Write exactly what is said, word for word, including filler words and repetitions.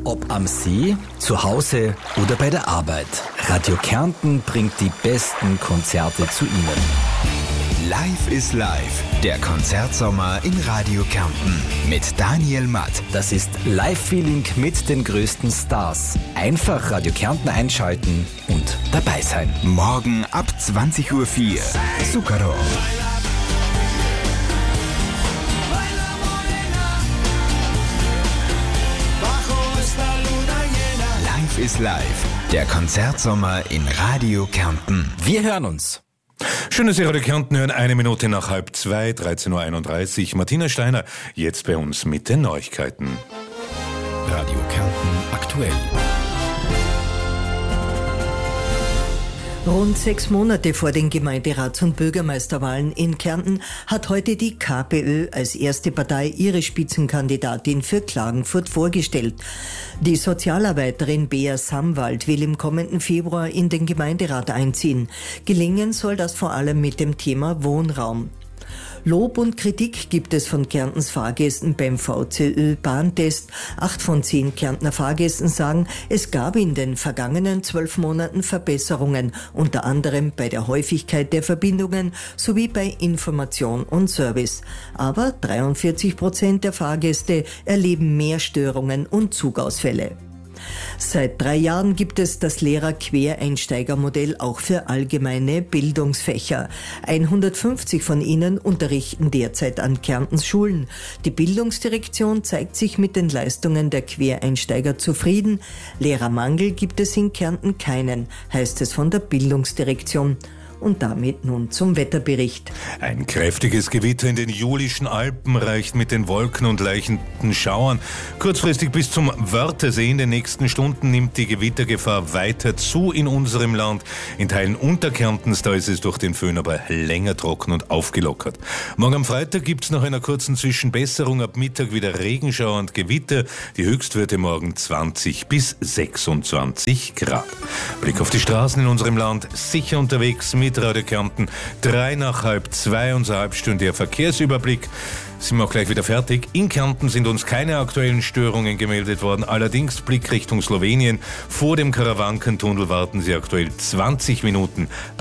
Ob am See, zu Hause oder bei der Arbeit. Radio Kärnten bringt die besten Konzerte zu Ihnen. Live is Live, der Konzertsommer in Radio Kärnten mit Daniel Matt. Das ist Live-Feeling mit den größten Stars. Einfach Radio Kärnten einschalten und dabei sein. Morgen ab zwanzig Uhr vier. Zucchero. Live is Live, der Konzertsommer in Radio Kärnten. Wir hören uns. Schön, dass Sie Radio Kärnten hören. Eine Minute nach halb zwei, dreizehn Uhr einunddreißig. Martina Steiner, jetzt bei uns mit den Neuigkeiten. Radio Kärnten aktuell. Rund sechs Monate vor den Gemeinderats- und Bürgermeisterwahlen in Kärnten hat heute die KPÖ als erste Partei ihre Spitzenkandidatin für Klagenfurt vorgestellt. Die Sozialarbeiterin Bea Samwald will im kommenden Februar in den Gemeinderat einziehen. Gelingen soll das vor allem mit dem Thema Wohnraum. Lob und Kritik gibt es von Kärntens Fahrgästen beim V C Ö-Bahntest. Acht von zehn Kärntner Fahrgästen sagen, es gab in den vergangenen zwölf Monaten Verbesserungen, unter anderem bei der Häufigkeit der Verbindungen sowie bei Information und Service. Aber dreiundvierzig Prozent der Fahrgäste erleben mehr Störungen und Zugausfälle. Seit drei Jahren gibt es das Lehrer-Quereinsteiger-Modell auch für allgemeine Bildungsfächer. hundertfünfzig von ihnen unterrichten derzeit an Kärntens Schulen. Die Bildungsdirektion zeigt sich mit den Leistungen der Quereinsteiger zufrieden. Lehrermangel gibt es in Kärnten keinen, heißt es von der Bildungsdirektion. Und damit nun zum Wetterbericht. Ein kräftiges Gewitter in den Julischen Alpen reicht mit den Wolken und leichten Schauern. Kurzfristig bis zum Wörthersee. In den nächsten Stunden nimmt die Gewittergefahr weiter zu in unserem Land. In Teilen Unterkärntens, da ist es durch den Föhn aber länger trocken und aufgelockert. Morgen am Freitag gibt es nach einer kurzen Zwischenbesserung ab Mittag wieder Regenschauer und Gewitter. Die Höchstwerte morgen zwanzig bis sechsundzwanzig Grad. Blick auf die Straßen in unserem Land. Sicher unterwegs mit Radio Kärnten. Drei nach halb zwei, unser halbstündiger Verkehrsüberblick. Sind wir auch gleich wieder fertig. In Kärnten sind uns keine aktuellen Störungen gemeldet worden. Allerdings Blick Richtung Slowenien. Vor dem Karawankentunnel warten Sie aktuell zwanzig Minuten.